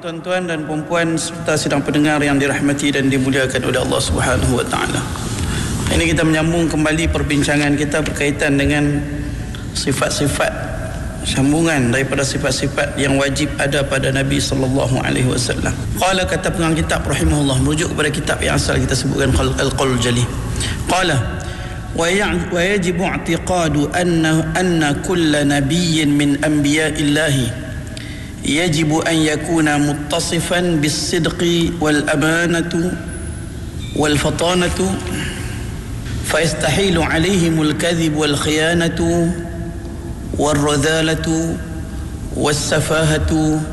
tuan-tuan dan puan-puan serta sidang pendengar yang dirahmati dan dimuliakan oleh Allah Subhanahu wa taala. Ini kita menyambung kembali perbincangan kita berkaitan dengan sifat-sifat sambungan daripada sifat-sifat yang wajib ada pada Nabi sallallahu alaihi wasallam. Qala, kata pengarang kitab rahimahullah, merujuk kepada kitab yang asal kita sebutkan Al-Qaul Jali. Qala wa yajibu i'tiqadu anna kulla nabiyyin min anbiya'illahi يجب أن يكون متصفا بالصدق والأمانة والفطانة فيستحيل عليهم الكذب والخيانة والرذالة والسفاهة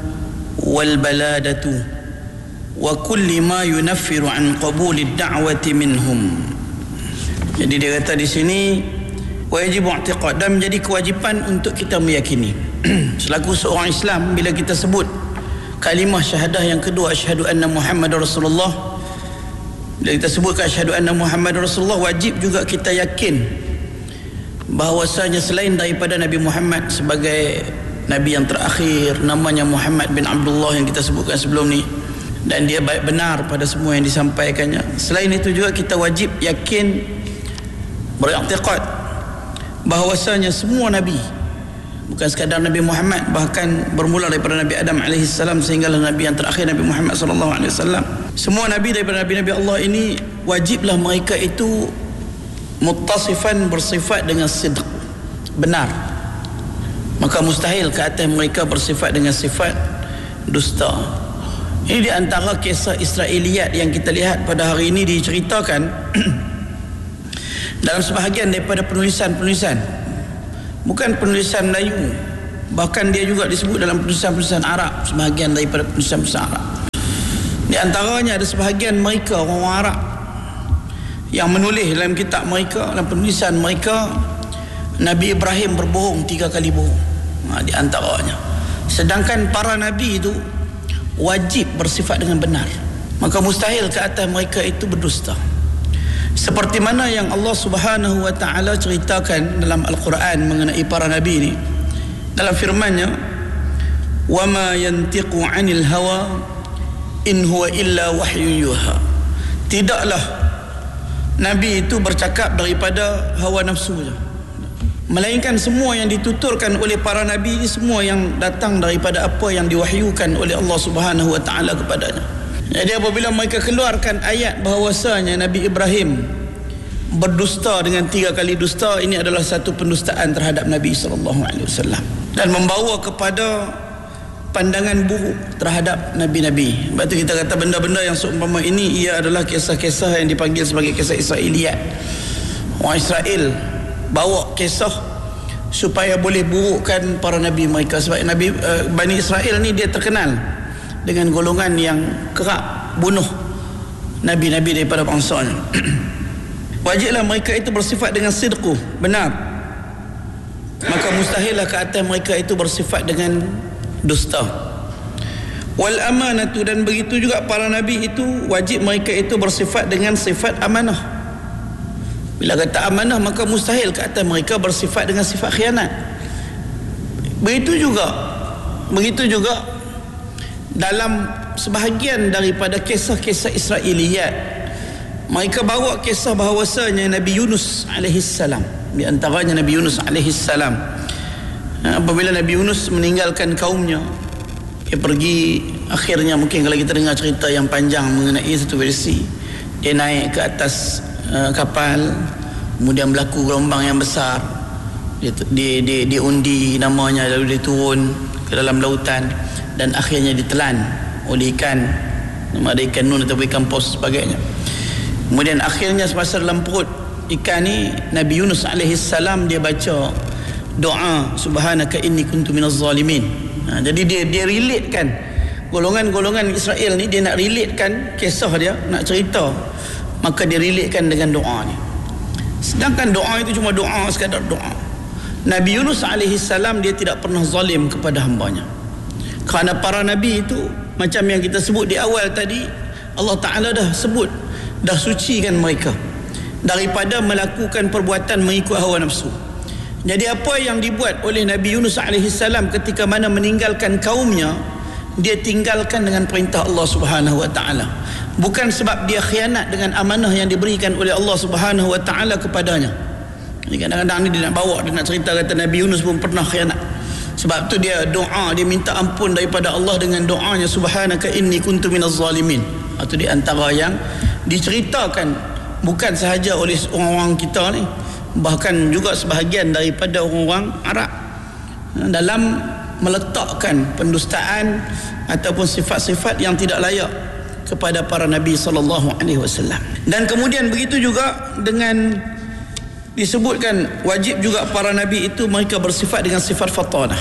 والبلادة وكل ما ينفر عن قبول الدعوة منهم. Jadi dia kata di sini wajib i'tiqad, dan menjadi kewajipan untuk kita meyakini selaku seorang Islam, bila kita sebut kalimah syahadah yang kedua, asyhadu anna Muhammadar Rasulullah, bila kita sebutkan asyhadu anna Muhammadar Rasulullah, wajib juga kita yakin bahawasanya selain daripada Nabi Muhammad sebagai Nabi yang terakhir, namanya Muhammad bin Abdullah yang kita sebutkan sebelum ni, dan dia baik benar pada semua yang disampaikannya. Selain itu juga kita wajib yakin, beriktikad bahawasanya semua Nabi, bukan sekadar Nabi Muhammad, bahkan bermula daripada Nabi Adam AS sehinggalah Nabi yang terakhir Nabi Muhammad SAW, semua Nabi daripada Nabi-Nabi Allah ini wajiblah mereka itu muttasifan, bersifat dengan sidq, benar. Maka mustahil ke atas mereka bersifat dengan sifat dusta. Ini di antara kisah Israiliyat yang kita lihat pada hari ini diceritakan dalam sebahagian daripada penulisan-penulisan, bukan penulisan Melayu, bahkan dia juga disebut dalam penulisan-penulisan Arab, sebahagian daripada penulisan-penulisan Arab. Di antaranya ada sebahagian mereka, orang Arab, yang menulis dalam kitab mereka, dalam penulisan mereka, Nabi Ibrahim berbohong 3 kali bohong, di antaranya. Sedangkan para Nabi itu wajib bersifat dengan benar, maka mustahil ke atas mereka itu berdusta. Seperti mana yang Allah Subhanahu wa taala ceritakan dalam Al-Quran mengenai para nabi ini, dalam firman-Nya, "Wa ma yantiqu 'anil hawa in huwa illa wahyun yuha." Tidaklah nabi itu bercakap daripada hawa nafsunya, melainkan semua yang dituturkan oleh para nabi ini semua yang datang daripada apa yang diwahyukan oleh Allah Subhanahu wa taala kepadanya. Jadi apabila mereka keluarkan ayat bahawasanya Nabi Ibrahim berdusta dengan 3 kali dusta, ini adalah satu pendustaan terhadap Nabi SAW dan membawa kepada pandangan buruk terhadap Nabi-Nabi. Sebab itu kita kata benda-benda yang seumpama ini, ia adalah kisah-kisah yang dipanggil sebagai kisah Israiliyat. Orang Israel bawa kisah supaya boleh burukkan para Nabi mereka. Sebab Nabi Bani Israel ni dia terkenal dengan golongan yang kerap bunuh Nabi-Nabi daripada bangsanya. Wajiblah mereka itu bersifat dengan sidqu, benar. Maka mustahillah ke atas mereka itu bersifat dengan dusta. Wal amanatu, dan begitu juga para Nabi itu wajib mereka itu bersifat dengan sifat amanah. Bila kata amanah, maka mustahil ke atas mereka bersifat dengan sifat khianat. Begitu juga dalam sebahagian daripada kisah-kisah Israiliyat, mereka bawa kisah bahawasanya Nabi Yunus alaihissalam, di antaranya Nabi Yunus alaihissalam, apabila Nabi Yunus meninggalkan kaumnya, dia pergi, akhirnya mungkin kalau kita dengar cerita yang panjang mengenai satu versi, dia naik ke atas kapal, kemudian berlaku gelombang yang besar, dia undi namanya, lalu dia turun ke dalam lautan dan akhirnya ditelan oleh ikan, nama ada ikan nun atau ikan paus sebagainya. Kemudian akhirnya semasa dalam perut ikan ni, Nabi Yunus alaihissalam dia baca doa subhanaka inni kuntu minaz zalimin. Jadi dia relatekan golongan-golongan Israel ni, dia nak relatekan kisah dia, nak cerita, maka dia relatekan dengan doa ni. Sedangkan doa itu cuma doa, sekadar doa. Nabi Yunus alaihissalam dia tidak pernah zalim kepada hambanya. Kerana para nabi itu, macam yang kita sebut di awal tadi, Allah Ta'ala dah sebut, dah sucikan mereka daripada melakukan perbuatan mengikut hawa nafsu. Jadi apa yang dibuat oleh Nabi Yunus alaihissalam ketika mana meninggalkan kaumnya, dia tinggalkan dengan perintah Allah Subhanahu wa taala. Bukan sebab dia khianat dengan amanah yang diberikan oleh Allah Subhanahu wa taala kepadanya. Ini kadang-kadang ni dia nak bawa, dia nak cerita kata Nabi Yunus pun pernah khianat. Sebab tu dia doa, dia minta ampun daripada Allah dengan doanya subhanaka inni kuntu minaz zalimin. Itu di antara yang diceritakan bukan sahaja oleh orang-orang kita ni, bahkan juga sebahagian daripada orang-orang Arab dalam meletakkan pendustaan ataupun sifat-sifat yang tidak layak kepada para nabi sallallahu alaihi wasallam. Dan kemudian begitu juga dengan disebutkan wajib juga para nabi itu mereka bersifat dengan sifat fatanah,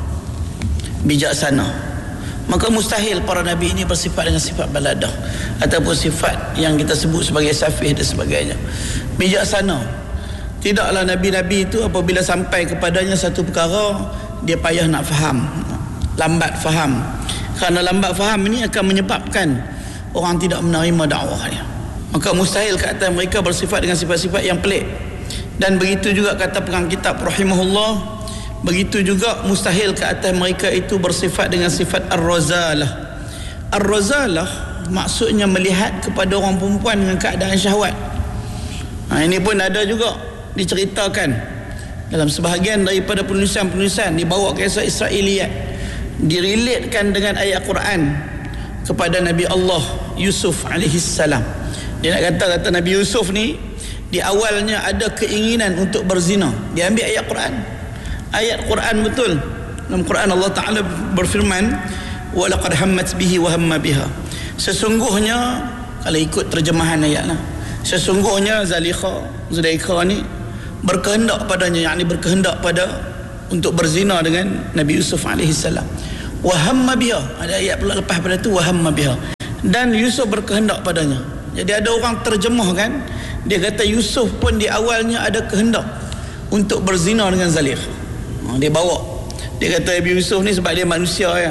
bijaksana. Maka mustahil para nabi ini bersifat dengan sifat baladah ataupun sifat yang kita sebut sebagai safih dan sebagainya. Bijaksana. Tidaklah nabi-nabi itu apabila sampai kepadanya satu perkara dia payah nak faham, lambat faham. Kerana lambat faham ini akan menyebabkan orang tidak menerima dakwahnya. Maka mustahil ke atas mereka bersifat dengan sifat-sifat yang pelik. Dan begitu juga kata pengarang kitab rahimahullah, begitu juga mustahil ke atas mereka itu bersifat dengan sifat ar-razalah. Ar-razalah maksudnya melihat kepada orang perempuan dengan keadaan syahwat. Ini pun ada juga diceritakan dalam sebahagian daripada penulisan-penulisan, dibawa kisah Israiliyat, direlatekan dengan ayat Quran kepada Nabi Allah Yusuf alaihi salam. Dia nak kata Nabi Yusuf ni di awalnya ada keinginan untuk berzina. Dia ambil ayat Quran. Ayat Quran betul. Dalam Quran Allah Ta'ala berfirman, wa laqad hammat bihi wa hamma biha. Sesungguhnya, kalau ikut terjemahan ayat lah, sesungguhnya Zulaikha ni berkehendak padanya, yakni berkehendak pada untuk berzina dengan Nabi Yusuf alaihi salam. Wa hamma biha, ada ayat pula lepas pada tu, wa hamma biha, dan Yusuf berkehendak padanya. Jadi ada orang terjemahkan, dia kata Yusuf pun di awalnya ada kehendak untuk berzina dengan Zulaikha. Dia bawa, dia kata Nabi Yusuf ni sebab dia manusia ya,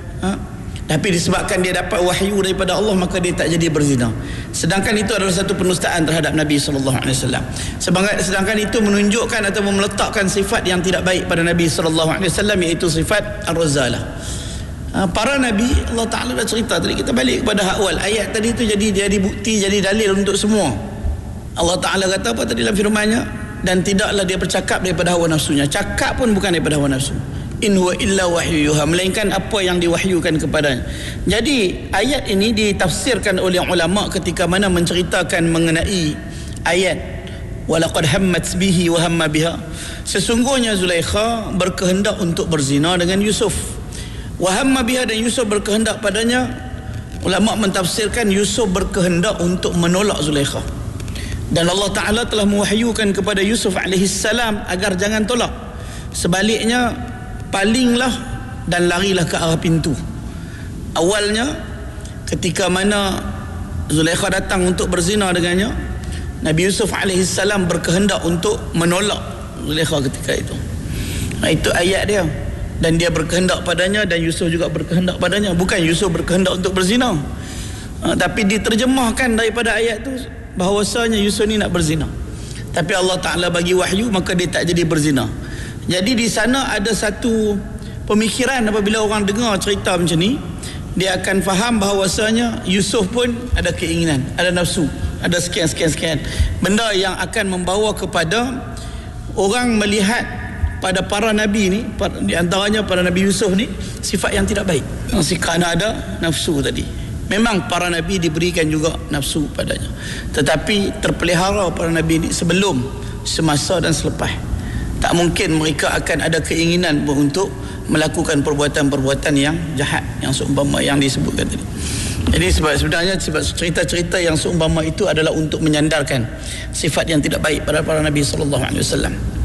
tapi disebabkan dia dapat wahyu daripada Allah maka dia tak jadi berzina. Sedangkan itu adalah satu penustaan terhadap Nabi SAW. Sedangkan itu menunjukkan atau meletakkan sifat yang tidak baik pada Nabi SAW, iaitu sifat ar-razalah. Para Nabi Allah Ta'ala dah cerita tadi. Kita balik kepada awal ayat tadi itu jadi bukti, jadi dalil untuk semua. Allah Ta'ala kata apa tadi dalam firman-Nya? Dan tidaklah dia bercakap daripada hawa nafsunya. Cakap pun bukan daripada hawa nafsu. In huwa illa wahyu yuha, melainkan apa yang diwahyukan kepadanya. Jadi ayat ini ditafsirkan oleh ulama ketika mana menceritakan mengenai ayat walaqad hammat bihi wa hamma biha. Sesungguhnya Zulaikha berkehendak untuk berzina dengan Yusuf. Wa hamma biha, dan Yusuf berkehendak padanya. Ulama mentafsirkan Yusuf berkehendak untuk menolak Zulaikha. Dan Allah Ta'ala telah mewahyukan kepada Yusuf alaihi salam agar jangan tolak. Sebaliknya, palinglah dan larilah ke arah pintu. Awalnya ketika mana Zulaikha datang untuk berzina dengannya, Nabi Yusuf alaihi salam berkehendak untuk menolak Zulaikha ketika itu. Itu ayat dia. Dan dia berkehendak padanya dan Yusuf juga berkehendak padanya. Bukan Yusuf berkehendak untuk berzina, tapi diterjemahkan daripada ayat tu bahawasanya Yusuf ni nak berzina. Tapi Allah Ta'ala bagi wahyu maka dia tak jadi berzina. Jadi di sana ada satu pemikiran apabila orang dengar cerita macam ni, dia akan faham bahawasanya Yusuf pun ada keinginan, ada nafsu, ada sekian. Benda yang akan membawa kepada orang melihat pada para nabi ni, di antaranya para Nabi Yusuf ni, sifat yang tidak baik. Kerana ada nafsu tadi. Memang para nabi diberikan juga nafsu padanya, tetapi terpelihara para nabi ni sebelum, semasa dan selepas. Tak mungkin mereka akan ada keinginan untuk melakukan perbuatan-perbuatan yang jahat yang seumpama yang disebutkan tadi. Jadi sebenarnya cerita-cerita yang seumpama itu adalah untuk menyandarkan sifat yang tidak baik pada para nabi sallallahu alaihi wasallam.